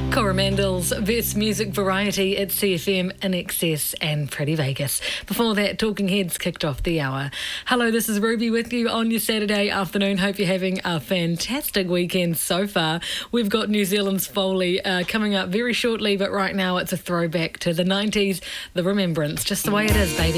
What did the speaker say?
Coromandel's Best Music Variety at CFM, In Excess and Pretty Vegas. Before that, Talking Heads kicked off the hour. Hello, this is Ruby with you on your Saturday afternoon. Hope you're having a fantastic weekend so far. We've got New Zealand's Foley coming up very shortly, but right now it's a throwback to the 90s, the remembrance, just the way it is, baby.